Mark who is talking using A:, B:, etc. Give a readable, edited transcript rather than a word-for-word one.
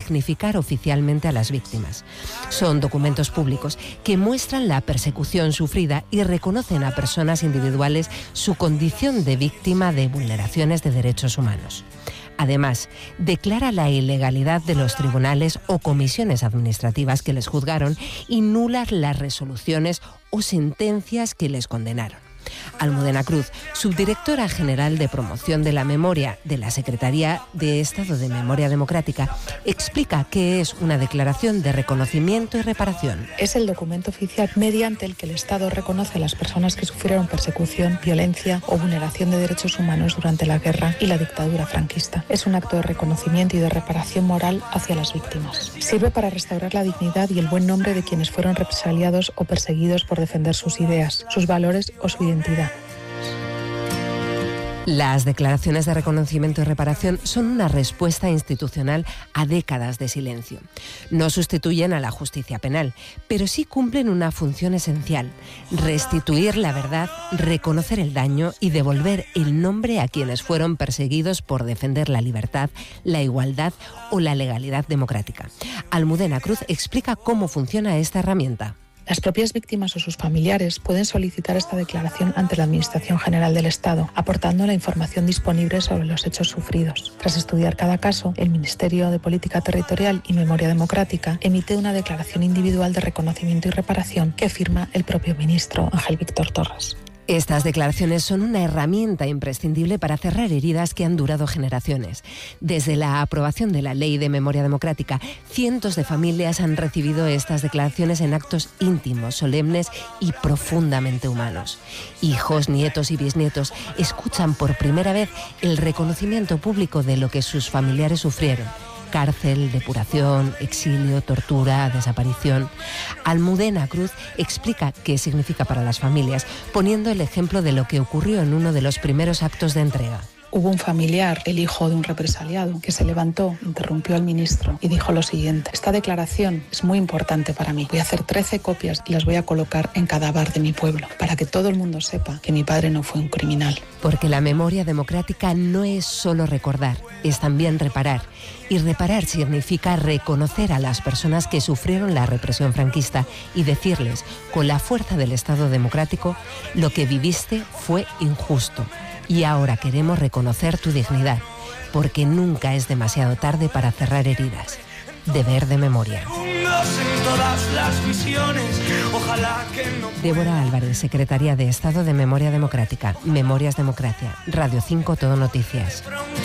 A: dignificar oficialmente a las víctimas. Son documentos públicos que muestran la persecución sufrida y reconocen a personas individuales su condición de víctima de vulneraciones de derechos humanos. Además, declara la ilegalidad de los tribunales o comisiones administrativas que les juzgaron y nulas las resoluciones o sentencias que les condenaron. Almudena Cruz, subdirectora general de Promoción de la Memoria de la Secretaría de Estado de Memoria Democrática, explica qué es una declaración de reconocimiento y reparación.
B: Es el documento oficial mediante el que el Estado reconoce a las personas que sufrieron persecución, violencia o vulneración de derechos humanos durante la guerra y la dictadura franquista. Es un acto de reconocimiento y de reparación moral hacia las víctimas. Sirve para restaurar la dignidad y el buen nombre de quienes fueron represaliados o perseguidos por defender sus ideas, sus valores o su identidad.
A: Las declaraciones de reconocimiento y reparación son una respuesta institucional a décadas de silencio. No sustituyen a la justicia penal, pero sí cumplen una función esencial: restituir la verdad, reconocer el daño y devolver el nombre a quienes fueron perseguidos por defender la libertad, la igualdad o la legalidad democrática. Almudena Cruz explica cómo funciona esta herramienta.
B: Las propias víctimas o sus familiares pueden solicitar esta declaración ante la Administración General del Estado, aportando la información disponible sobre los hechos sufridos. Tras estudiar cada caso, el Ministerio de Política Territorial y Memoria Democrática emite una declaración individual de reconocimiento y reparación que firma el propio ministro Ángel Víctor Torres.
A: Estas declaraciones son una herramienta imprescindible para cerrar heridas que han durado generaciones. Desde la aprobación de la Ley de Memoria Democrática, cientos de familias han recibido estas declaraciones en actos íntimos, solemnes y profundamente humanos. Hijos, nietos y bisnietos escuchan por primera vez el reconocimiento público de lo que sus familiares sufrieron: cárcel, depuración, exilio, tortura, desaparición. Almudena Cruz explica qué significa para las familias, poniendo el ejemplo de lo que ocurrió en uno de los primeros actos de entrega.
B: Hubo un familiar, el hijo de un represaliado, que se levantó, interrumpió al ministro y dijo lo siguiente: esta declaración es muy importante para mí. Voy a hacer 13 copias y las voy a colocar en cada bar de mi pueblo, para que todo el mundo sepa que mi padre no fue un criminal.
A: Porque la memoria democrática no es solo recordar, es también reparar. Y reparar significa reconocer a las personas que sufrieron la represión franquista y decirles, con la fuerza del Estado democrático: lo que viviste fue injusto. Y ahora queremos reconocer tu dignidad, porque nunca es demasiado tarde para cerrar heridas. Deber de memoria. Débora Álvarez, Secretaría de Estado de Memoria Democrática. Memorias Democracia. Radio 5 Todo Noticias.